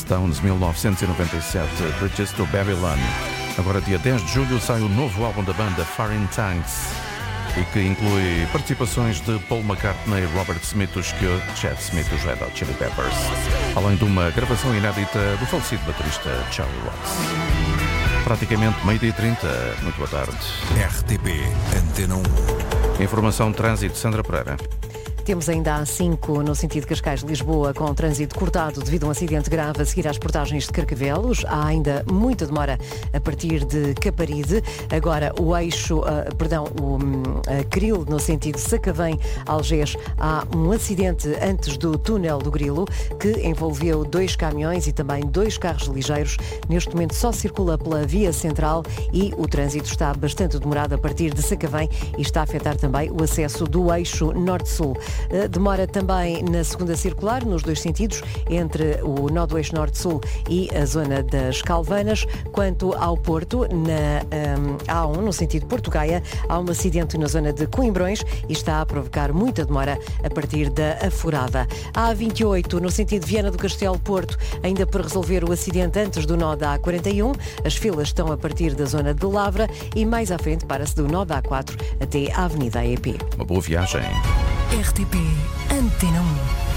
Stones, 1997, Bridges to Babylon. Agora, dia 10 de julho, sai o novo álbum da banda Foreign Tongues e que inclui participações de Paul McCartney, Robert Smith, os Cure, Chad Smith, os Red Hot Chili Peppers, além de uma gravação inédita do falecido baterista Charlie Watts. Praticamente meio-dia e 30. Muito boa tarde. RTP Antena 1. Informação de trânsito, Sandra Pereira. Temos ainda a A5 no sentido Cascais-Lisboa, com trânsito cortado devido a um acidente grave a seguir às portagens de Carcavelos. Há ainda muita demora a partir de Caparide. Agora o eixo, o Cril no sentido Sacavém-Algés. Há um acidente antes do túnel do Grilo que envolveu 2 caminhões e também 2 carros ligeiros. Neste momento só circula pela via central e o trânsito está bastante demorado a partir de Sacavém e está a afetar também o acesso do eixo norte-sul. Demora também na segunda circular, nos 2 sentidos, entre o nó do eixo norte-sul e a zona das Calvanas. Quanto ao Porto, na A1, no sentido Porto-Gaia, há um acidente na zona de Coimbrões e está a provocar muita demora a partir da Aforada. A A28, no sentido Viana do Castelo-Porto, ainda por resolver o acidente antes do nó da A41. As filas estão a partir da zona de Lavra e mais à frente para-se do nó da A4 até à Avenida AEP. Uma boa viagem. RTP Antena 1.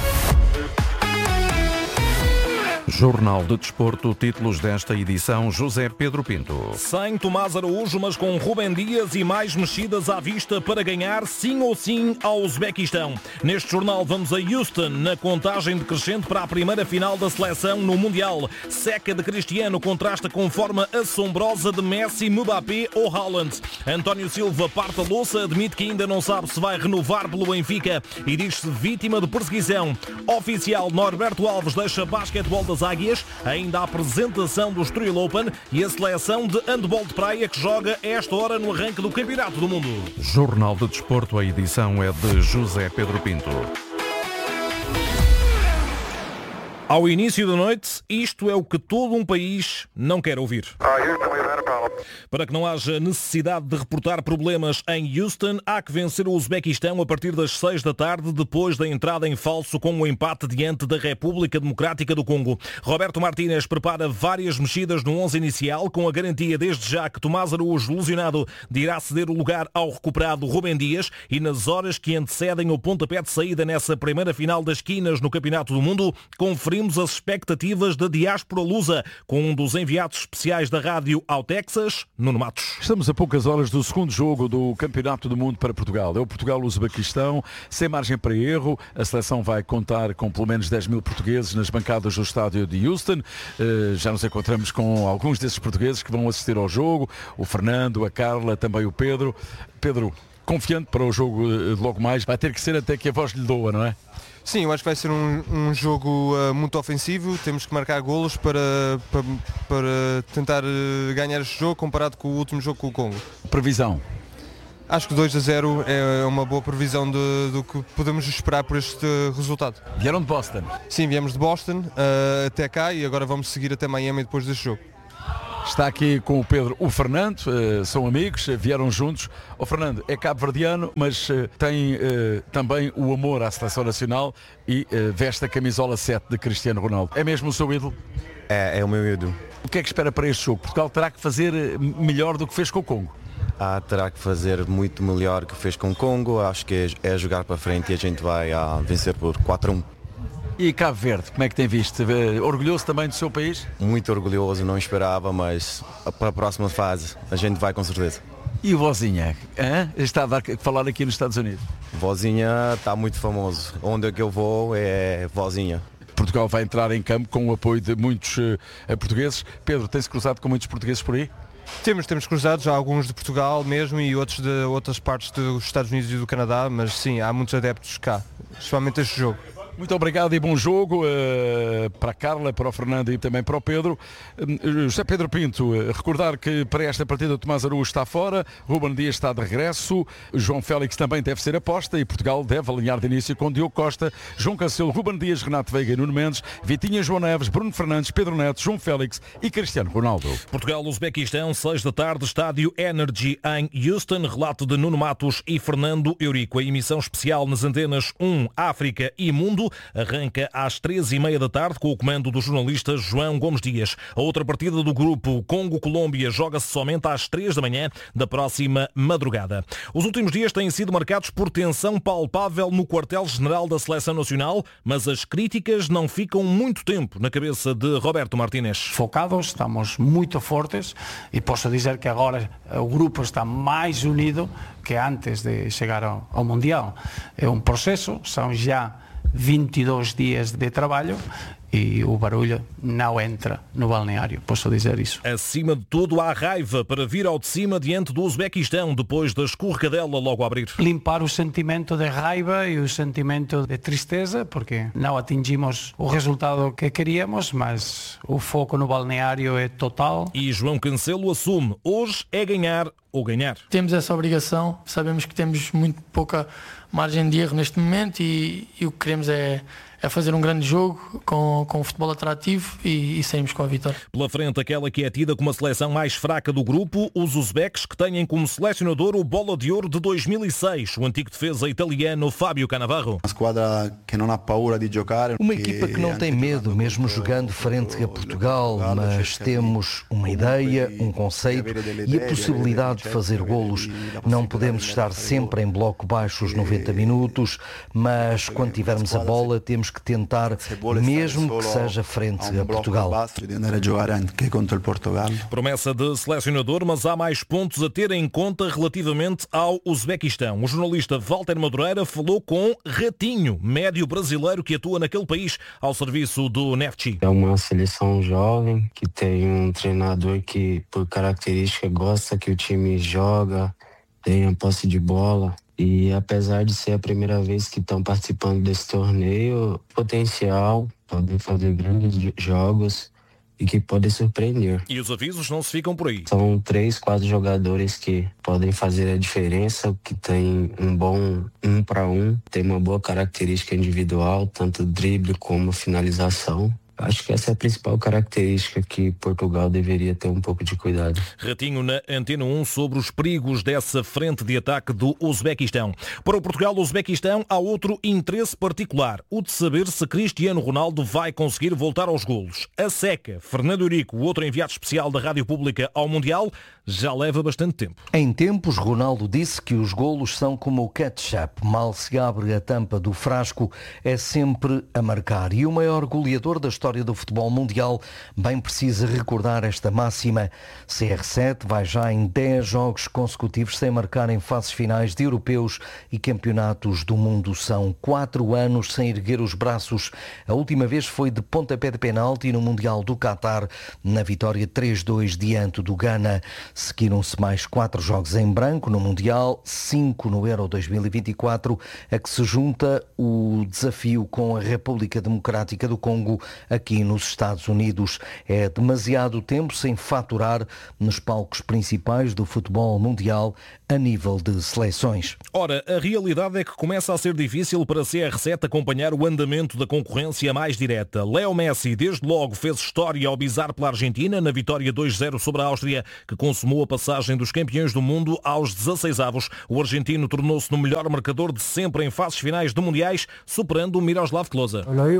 Jornal de Desporto, títulos desta edição, José Pedro Pinto. Sem Tomás Araújo, mas com Rubem Dias e mais mexidas à vista para ganhar sim ou sim ao Uzbequistão. Neste jornal vamos a Houston, na contagem decrescente para a primeira final da seleção no Mundial. Seca de Cristiano contrasta com forma assombrosa de Messi, Mbappé ou Haaland. António Silva parte a louça, admite que ainda não sabe se vai renovar pelo Benfica e diz-se vítima de perseguição. Oficial, Norberto Alves deixa basquetebol das Águias, ainda a apresentação do Estoril Open e a seleção de handball de praia que joga esta hora no arranque do Campeonato do Mundo. Jornal de Desporto, a edição é de José Pedro Pinto. Ao início da noite, isto é o que todo um país não quer ouvir. Para que não haja necessidade de reportar problemas em Houston, há que vencer o Uzbequistão a partir das 6 da tarde, depois da entrada em falso com o empate diante da República Democrática do Congo. Roberto Martínez prepara várias mexidas no 11 inicial, com a garantia desde já que Tomás Araújo, lesionado, irá ceder o lugar ao recuperado Rubem Dias e nas horas que antecedem o pontapé de saída nessa primeira final das quinas no Campeonato do Mundo, conferimos as expectativas da diáspora lusa com um dos enviados especiais da rádio ao Texas, Nuno Matos. Estamos a poucas horas do segundo jogo do Campeonato do Mundo para Portugal. É o Portugal-Uzbequistão, sem margem para erro. A seleção vai contar com pelo menos 10 mil portugueses nas bancadas do estádio de Houston. Já nos encontramos com alguns desses portugueses que vão assistir ao jogo. O Fernando, a Carla, também o Pedro. Pedro, confiante para o jogo logo mais. Vai ter que ser até que a voz lhe doa, não é? Sim, eu acho que vai ser um jogo muito ofensivo. Temos que marcar golos para tentar ganhar este jogo comparado com o último jogo com o Congo. Previsão? Acho que 2-0 é uma boa previsão do que podemos esperar por este resultado. Vieram de Boston? Sim, viemos de Boston até cá e agora vamos seguir até Miami depois deste jogo. Está aqui com o Pedro o Fernando, são amigos, vieram juntos. O Fernando é cabo-verdiano, mas tem também o amor à seleção nacional e veste a camisola 7 de Cristiano Ronaldo. É mesmo o seu ídolo? É o meu ídolo. O que é que espera para este jogo? Portugal terá que fazer melhor do que fez com o Congo? Terá que fazer muito melhor que fez com o Congo. Acho que é jogar para frente e a gente vai vencer por 4-1. E Cabo Verde, como é que tem visto? Orgulhoso também do seu país? Muito orgulhoso, não esperava, mas para a próxima fase a gente vai com certeza. E o Vozinha? Está a falar aqui nos Estados Unidos. Vozinha está muito famoso. Onde é que eu vou é Vozinha. Portugal vai entrar em campo com o apoio de muitos portugueses. Pedro, tem-se cruzado com muitos portugueses por aí? Temos cruzados, há alguns de Portugal mesmo e outros de outras partes dos Estados Unidos e do Canadá, mas sim, há muitos adeptos cá, especialmente este jogo. Muito obrigado e bom jogo para a Carla, para o Fernando e também para o Pedro. José Pedro Pinto, recordar que para esta partida o Tomás Araújo está fora, Rubem Dias está de regresso, João Félix também deve ser aposta e Portugal deve alinhar de início com Diogo Costa, João Cancelo, Rubem Dias, Renato Veiga e Nuno Mendes, Vitinha, João Neves, Bruno Fernandes, Pedro Neto, João Félix e Cristiano Ronaldo. Portugal-Uzbequistão, 6 da tarde, estádio Energy em Houston, relato de Nuno Matos e Fernando Eurico. A emissão especial nas antenas 1, África e Mundo Mundo arranca às 13h30 da tarde com o comando do jornalista João Gomes Dias. A outra partida do grupo Congo-Colômbia joga-se somente às 3 da manhã da próxima madrugada. Os últimos dias têm sido marcados por tensão palpável no quartel-general da Seleção Nacional, mas as críticas não ficam muito tempo na cabeça de Roberto Martínez. Focados, estamos muito fortes e posso dizer que agora o grupo está mais unido que antes de chegar ao Mundial. É um processo, são já 22 dias de trabalho e o barulho não entra no balneário, posso dizer isso. Acima de tudo, há raiva para vir ao de cima diante do Uzbequistão, depois da escorregadela logo a abrir. Limpar o sentimento de raiva e o sentimento de tristeza, porque não atingimos o resultado que queríamos, mas o foco no balneário é total. E João Cancelo assume, hoje é ganhar ou ganhar. Temos essa obrigação, sabemos que temos muito pouca margem de erro neste momento e o que queremos é fazer um grande jogo com um futebol atrativo e saímos com a vitória. Pela frente, aquela que é tida como a seleção mais fraca do grupo, os uzbeques, que têm como selecionador o Bola de Ouro de 2006, o antigo defesa italiano Fábio Cannavaro. Uma equipa que não tem medo, mesmo jogando frente a Portugal, mas temos uma ideia, um conceito e a possibilidade de fazer golos. Não podemos estar sempre em bloco baixo os 90 minutos, mas quando tivermos a bola temos que tentar, mesmo que seja frente a Portugal. Promessa de selecionador, mas há mais pontos a ter em conta relativamente ao Uzbequistão. O jornalista Walter Madureira falou com Ratinho, médio brasileiro que atua naquele país ao serviço do Neftchi. É uma seleção jovem que tem um treinador que, por característica, gosta que o time joga, tenha posse de bola. E apesar de ser a primeira vez que estão participando desse torneio, potencial, podem fazer grandes jogos e que podem surpreender. E os avisos não se ficam por aí. São 3, 4 jogadores que podem fazer a diferença, que tem um bom 1 para 1, tem uma boa característica individual, tanto drible como finalização. Acho que essa é a principal característica que Portugal deveria ter um pouco de cuidado. Ratinho na Antena 1 sobre os perigos dessa frente de ataque do Uzbequistão. Para o Portugal-Uzbequistão há outro interesse particular, o de saber se Cristiano Ronaldo vai conseguir voltar aos golos. A seca, Fernando Eurico, o outro enviado especial da Rádio Pública ao Mundial, já leva bastante tempo. Em tempos, Ronaldo disse que os golos são como o ketchup. Mal se abre a tampa do frasco, é sempre a marcar. E o maior goleador da história do futebol mundial bem precisa recordar esta máxima. CR7 vai já em 10 jogos consecutivos sem marcar em fases finais de europeus e campeonatos do mundo. São 4 anos sem erguer os braços. A última vez foi de pontapé de penalti no Mundial do Qatar, na vitória 3-2 diante do Ghana. Seguiram-se mais 4 jogos em branco no Mundial, 5 no Euro 2024, a que se junta o desafio com a República Democrática do Congo aqui nos Estados Unidos. É demasiado tempo sem faturar nos palcos principais do futebol mundial a nível de seleções. Ora, a realidade é que começa a ser difícil para a CR7 acompanhar o andamento da concorrência mais direta. Leo Messi, desde logo, fez história ao bizar pela Argentina na vitória 2-0 sobre a Áustria, que consumou a passagem dos campeões do mundo aos 16avos. O argentino tornou-se no melhor marcador de sempre em fases finais de mundiais, superando o Miroslav Klose.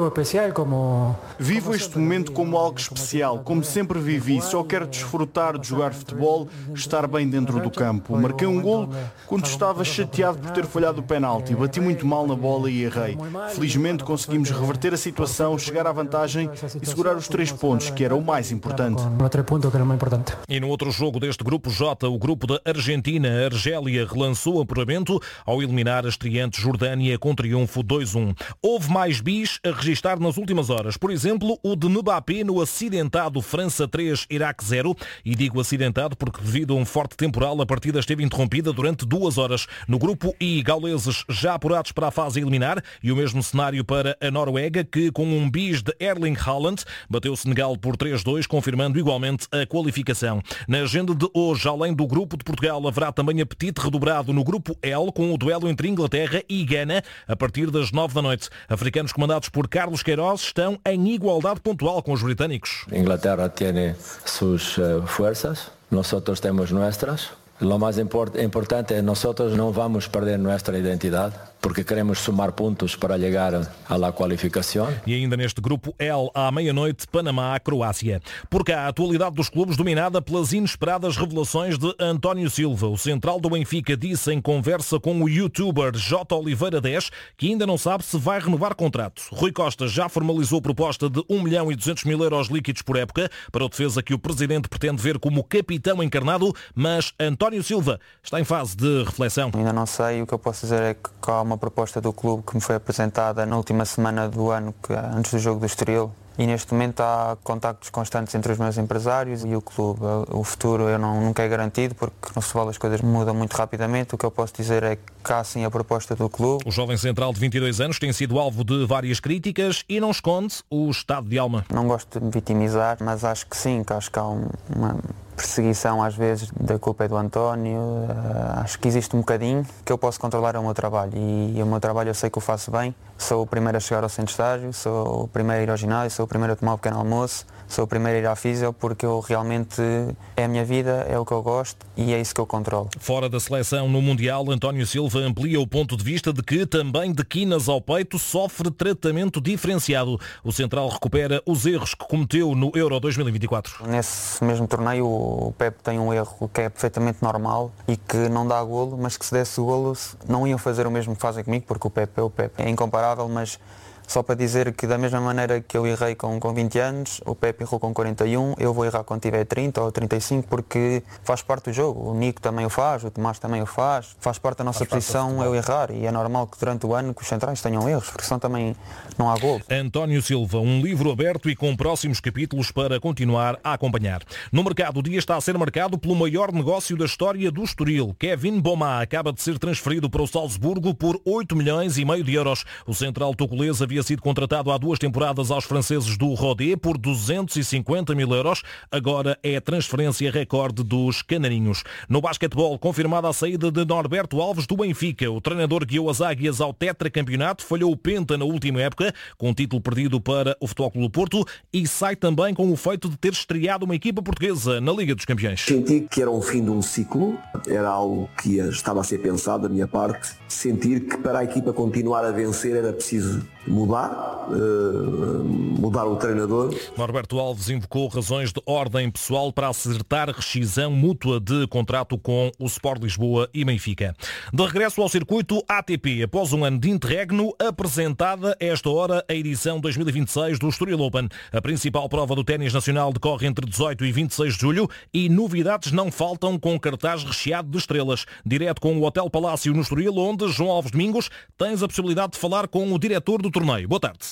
Vivo este momento como algo especial, como sempre vivi. Só quero desfrutar de jogar futebol, estar bem dentro do campo. Marquei um golo quando estava chateado por ter falhado o penalti. Bati muito mal na bola e errei. Felizmente conseguimos reverter a situação, chegar à vantagem e segurar os 3 pontos, que era o mais importante. E no outro jogo deste grupo J, o grupo da Argentina, a Argélia relançou o apuramento ao eliminar a estreante Jordânia com triunfo 2-1. Houve mais bis a registrar nas últimas horas. Por exemplo, o de Mbappé no acidentado França 3, Iraque 0. E digo acidentado porque devido a um forte temporal a partida esteve interrompida durante 2 horas. No grupo I, gauleses já apurados para a fase eliminar e o mesmo cenário para a Noruega, que com um bis de Erling Haaland bateu o Senegal por 3-2, confirmando igualmente a qualificação. Na agenda de hoje, além do grupo de Portugal, haverá também apetite redobrado no grupo L, com o duelo entre Inglaterra e Gana, a partir das 9 da noite. Africanos comandados por Carlos Queiroz estão em igualdade pontual com os britânicos. Inglaterra tem suas forças, nós temos nossas. Lo más importante es nosotros no vamos a perder nuestra identidad. porque queremos somar pontos para chegar à qualificação. E ainda neste grupo L, à meia-noite, Panamá-Croácia. Por cá, a atualidade dos clubes dominada pelas inesperadas revelações de António Silva. O central do Benfica disse em conversa com o youtuber J. Oliveira 10 que ainda não sabe se vai renovar contrato. Rui Costa já formalizou a proposta de 1.200.000 euros líquidos por época para o defesa que o presidente pretende ver como capitão encarnado, mas António Silva está em fase de reflexão. Ainda não sei, o que eu posso dizer é que há uma proposta do clube que me foi apresentada na última semana do ano, antes do jogo do Estoril, e neste momento há contactos constantes entre os meus empresários e o clube. O futuro eu nunca é garantido, porque no futebol as coisas mudam muito rapidamente. O que eu posso dizer é que há sim a proposta do clube. O jovem central de 22 anos tem sido alvo de várias críticas e não esconde o estado de alma. Não gosto de me vitimizar, mas acho que sim, que há uma perseguição às vezes, da culpa é do António. Acho que existe um bocadinho. Que eu posso controlar é o meu trabalho, e o meu trabalho eu sei que o faço bem. Sou o primeiro a chegar ao centro de estágio, sou o primeiro a ir ao ginásio, sou o primeiro a tomar um pequeno almoço, sou o primeiro a ir à físio, porque eu realmente é a minha vida, é o que eu gosto e é isso que eu controlo. Fora da seleção no Mundial, António Silva amplia o ponto de vista de que também de quinas ao peito sofre tratamento diferenciado. O central recupera os erros que cometeu no Euro 2024. Nesse mesmo torneio o Pepe tem um erro que é perfeitamente normal e que não dá golo, mas que se desse golo não iam fazer o mesmo que fazem comigo, porque o Pepe é o Pepe. É incomparável, mas só para dizer que da mesma maneira que eu errei com 20 anos, o Pepe errou com 41, eu vou errar quando tiver 30 ou 35, porque faz parte do jogo. O Nico também o faz, o Tomás também o faz parte da nossa posição eu errar, e é normal que durante o ano que os centrais tenham erros, porque senão também não há gol. António Silva, um livro aberto e com próximos capítulos para continuar a acompanhar. No mercado, o dia está a ser marcado pelo maior negócio da história do Estoril. Kevin Boma acaba de ser transferido para o Salzburgo por 8,5 milhões de euros. O central togolês havia sido contratado há 2 temporadas aos franceses do Rodé por 250 mil euros. Agora é a transferência recorde dos canarinhos. No basquetebol, confirmada a saída de Norberto Alves do Benfica. O treinador guiou as águias ao tetracampeonato, falhou o penta na última época, com um título perdido para o Futebol Clube do Porto, e sai também com o feito de ter estreado uma equipa portuguesa na Liga dos Campeões. Senti que era o fim de um ciclo, era algo que estava a ser pensado da minha parte. Sentir que para a equipa continuar a vencer era preciso mudar o treinador. Norberto Alves invocou razões de ordem pessoal para acertar rescisão mútua de contrato com o Sport Lisboa e Benfica. De regresso ao circuito ATP, após um ano de interregno, apresentada esta hora a edição 2026 do Estoril Open. A principal prova do ténis nacional decorre entre 18 e 26 de julho e novidades não faltam, com cartaz recheado de estrelas. Direto com o Hotel Palácio no Estoril, onde, João Alves Domingos, tens a possibilidade de falar com o diretor do torneio. Boa tarde.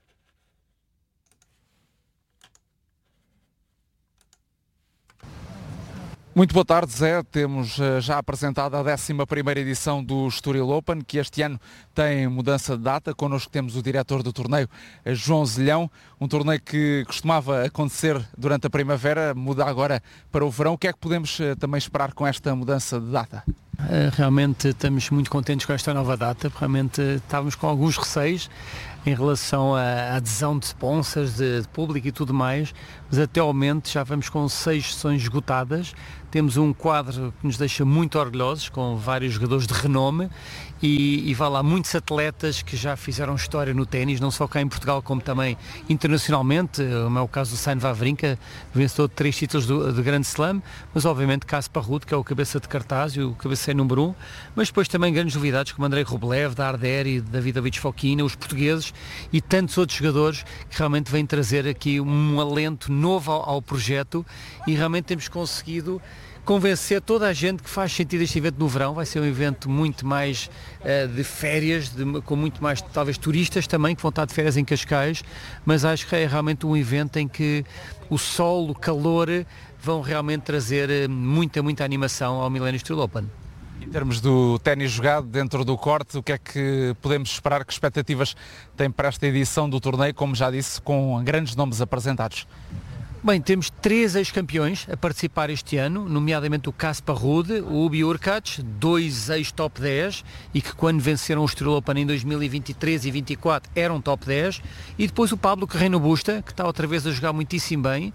Muito boa tarde, Zé. Temos já apresentada a 11ª edição do Estoril Open, que este ano tem mudança de data. Connosco temos o diretor do torneio, João Zilhão. Um torneio que costumava acontecer durante a primavera, muda agora para o verão. O que é que podemos também esperar com esta mudança de data? Realmente estamos muito contentes com esta nova data. Realmente estávamos com alguns receios em relação à adesão de sponsors, de público e tudo mais, mas até ao momento já vamos com 6 sessões esgotadas. Temos um quadro que nos deixa muito orgulhosos, com vários jogadores de renome e vá lá, muitos atletas que já fizeram história no ténis, não só cá em Portugal como também internacionalmente. O caso do Stan Wawrinka, vencedor de 3 títulos do Grand Slam, mas obviamente Casper Ruud, que é o cabeça de cartaz e o cabeça número 1, mas depois também grandes novidades como Andrei Rublev, da Arderi, Davidovich Fokina, os portugueses e tantos outros jogadores que realmente vêm trazer aqui um alento novo ao projeto, e realmente temos conseguido convencer toda a gente que faz sentido este evento no verão. Vai ser um evento muito mais de férias, com muito mais talvez turistas também que vão estar de férias em Cascais, mas acho que é realmente um evento em que o sol, o calor vão realmente trazer muita animação ao Millennium Estoril Open. Em termos do ténis jogado dentro do corte, o que é que podemos esperar? Que expectativas tem para esta edição do torneio, como já disse, com grandes nomes apresentados? Bem, temos 3 ex-campeões a participar este ano, nomeadamente o Casper Ruud, o Ubi Urkac, 2 ex-top 10 e que quando venceram o Estoril Open em 2023 e 2024 eram top 10, e depois o Pablo Carreño Busta, que está outra vez a jogar muitíssimo bem,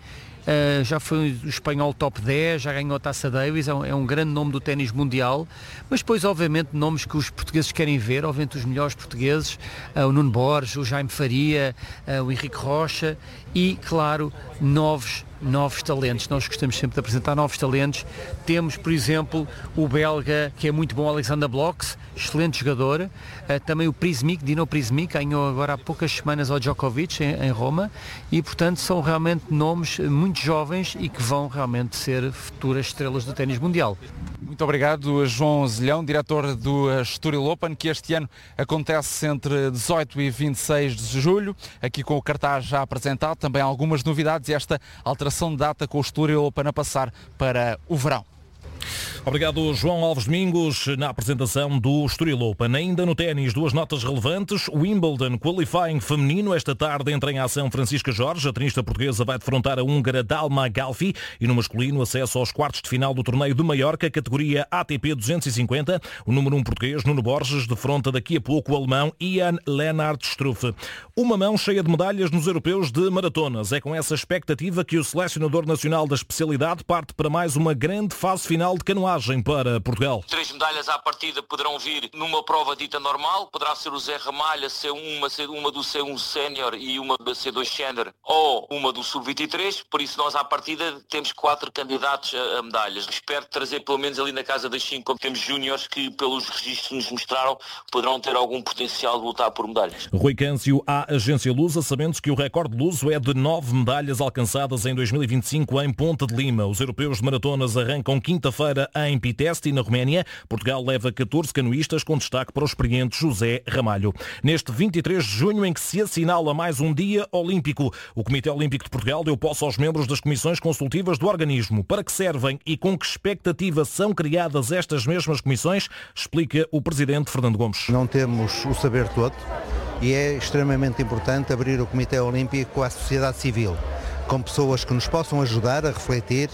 já foi o espanhol top 10, já ganhou a Taça Davis, é um grande nome do ténis mundial, mas depois obviamente nomes que os portugueses querem ver, obviamente os melhores portugueses, o Nuno Borges, o Jaime Faria, o Henrique Rocha e, claro, novos talentos. Nós gostamos sempre de apresentar novos talentos. Temos, por exemplo, o belga, que é muito bom, Alexander Blocks, excelente jogador. Também o Dino Prismic, ganhou agora há poucas semanas ao Djokovic em Roma e, portanto, são realmente nomes muito jovens e que vão realmente ser futuras estrelas do ténis mundial. Muito obrigado, João Zilhão, diretor do Estoril Open, que este ano acontece entre 18 e 26 de julho, aqui com o cartaz já apresentado, também algumas novidades e esta alteração de data com o Estoril Open a passar para o verão. Obrigado, João Alves Domingos, na apresentação do Estoril Open. Ainda no ténis, 2 notas relevantes. O Wimbledon Qualifying feminino. Esta tarde entra em ação Francisca Jorge. A tenista portuguesa vai defrontar a húngara Dalma Galfi. E no masculino, acesso aos quartos de final do torneio de Maiorca, categoria ATP 250. O número 1 português, Nuno Borges, defronta daqui a pouco o alemão Ian Lennart Struff. Uma mão cheia de medalhas nos europeus de maratonas. É com essa expectativa que o selecionador nacional da especialidade parte para mais uma grande fase final de canoagem para Portugal. 3 medalhas à partida poderão vir numa prova dita normal, poderá ser o Zé Ramalho, uma do C1 Sénior e uma da C2 Senior ou uma do Sub-23, por isso nós à partida temos 4 candidatos a medalhas. Espero trazer pelo menos ali na casa das 5, como temos júniores que pelos registros nos mostraram poderão ter algum potencial de lutar por medalhas. Rui Câncio à Agência Lusa, sabendo que o recorde luso é de 9 medalhas alcançadas em 2025 em Ponte de Lima. Os europeus de maratonas arrancam quinta-feira em Pitesti, na Roménia. Portugal leva 14 canoístas, com destaque para o experiente José Ramalho. Neste 23 de junho, em que se assinala mais um dia olímpico, o Comitê Olímpico de Portugal deu posse aos membros das comissões consultivas do organismo. Para que servem e com que expectativa são criadas estas mesmas comissões, explica o presidente Fernando Gomes. Não temos o saber todo e é extremamente importante abrir o Comitê Olímpico à sociedade civil, com pessoas que nos possam ajudar a refletir,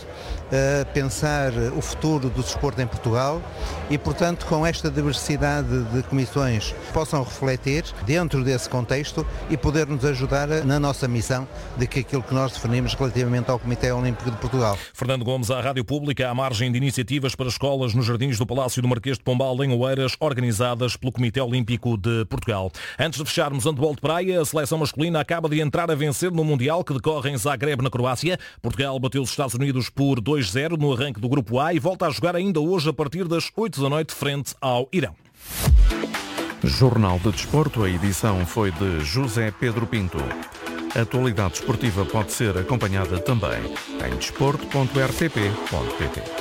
a pensar o futuro do desporto em Portugal e, portanto, com esta diversidade de comissões possam refletir dentro desse contexto e poder nos ajudar na nossa missão de que aquilo que nós definimos relativamente ao Comitê Olímpico de Portugal. Fernando Gomes, à Rádio Pública, à margem de iniciativas para escolas nos jardins do Palácio do Marquês de Pombal, em Oeiras, organizadas pelo Comitê Olímpico de Portugal. Antes de fecharmos handball de praia, a seleção masculina acaba de entrar a vencer no Mundial que decorre em Zagreb, na Croácia. Portugal bateu os Estados Unidos por 2-0 no arranque do Grupo A e volta a jogar ainda hoje a partir das 8 da noite frente ao Irão. Jornal de Desporto, a edição foi de José Pedro Pinto. A atualidade desportiva pode ser acompanhada também em desporto.rtp.pt.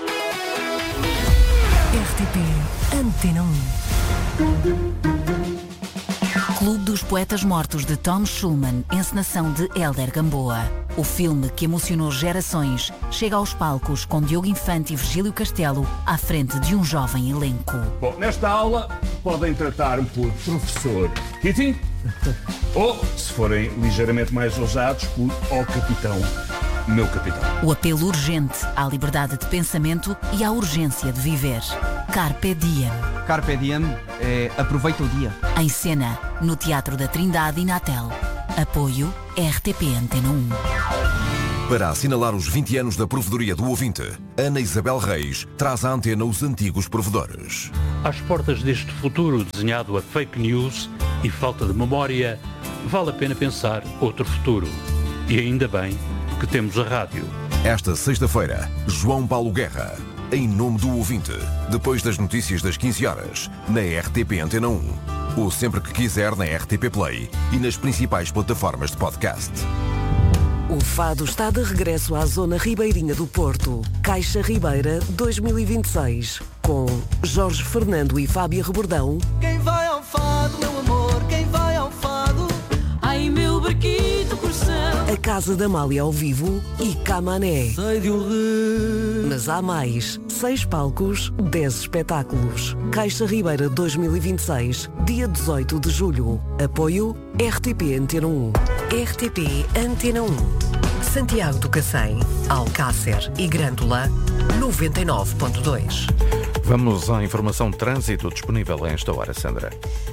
RTP Antena 1. Clube dos Poetas Mortos de Tom Schumann, encenação de Hélder Gamboa. O filme que emocionou gerações chega aos palcos com Diogo Infante e Virgílio Castelo à frente de um jovem elenco. Bom, nesta aula podem tratar-me por professor Kitty ou, se forem ligeiramente mais ousados, por capitão, meu capitão. O apelo urgente à liberdade de pensamento e à urgência de viver. Carpe Diem. Carpe Diem é aproveita o dia. Em cena, no Teatro da Trindade e na Tel. Apoio RTP Antena 1. Para assinalar os 20 anos da Provedoria do Ouvinte, Ana Isabel Reis traz à antena os antigos provedores. Às portas deste futuro desenhado a fake news e falta de memória, vale a pena pensar outro futuro. E ainda bem que temos a rádio. Esta sexta-feira, João Paulo Guerra, em nome do ouvinte, depois das notícias das 15 horas, na RTP Antena 1, ou sempre que quiser na RTP Play e nas principais plataformas de podcast. O fado está de regresso à zona ribeirinha do Porto. Caixa Ribeira 2026, com Jorge Fernando e Fábio Rebordão. Quem vai ao fado, meu amor, quem vai ao fado? Ai, meu barquito coração. A Casa da Amália ao vivo e Camané. Mas há mais. 6 palcos, 10 espetáculos. Caixa Ribeira 2026, dia 18 de julho. Apoio RTP Antena 1. RTP Antena 1. Santiago do Cacém, Alcácer e Grândola 99.2. Vamos à informação de trânsito disponível a esta hora, Sandra.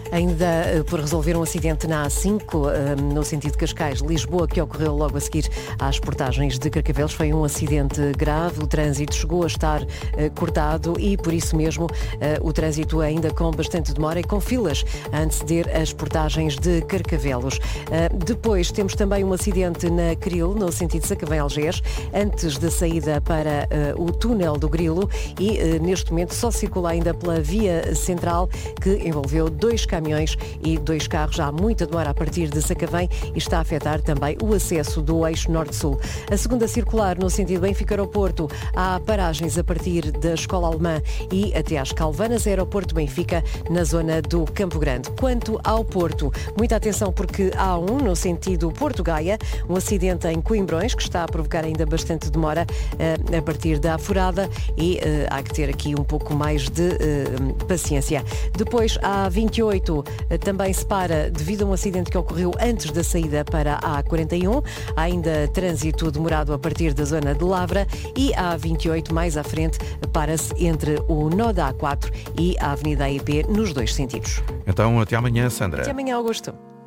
Ainda por resolver um acidente na A5, no sentido de Cascais-Lisboa, que ocorreu logo a seguir às portagens de Carcavelos. Foi um acidente grave, o trânsito chegou a estar cortado e, por isso mesmo, o trânsito ainda com bastante demora e com filas a anteceder as portagens de Carcavelos. Depois temos também um acidente na Cril, no sentido de Sacavém-Algés, antes da saída para o túnel do Grilo e, neste momento, só circula ainda pela via central, que envolveu 2 caminhões e 2 carros. Há muita demora a partir de Sacavém e está a afetar também o acesso do eixo norte-sul. A segunda circular, no sentido Benfica-Aeroporto, há paragens a partir da Escola Alemã e até às Calvanas, Aeroporto Benfica, na zona do Campo Grande. Quanto ao Porto, muita atenção porque há no sentido Porto-Gaia, um acidente em Coimbrões que está a provocar ainda bastante demora a partir da Furada e há que ter aqui um pouco mais de paciência. Depois, a A28 também se para devido a um acidente que ocorreu antes da saída para a A41. Há ainda trânsito demorado a partir da zona de Lavra e a A28 mais à frente para-se entre o nó da A4 e a Avenida AIP nos 2 sentidos. Então, até amanhã, Sandra. Até amanhã, Augusto.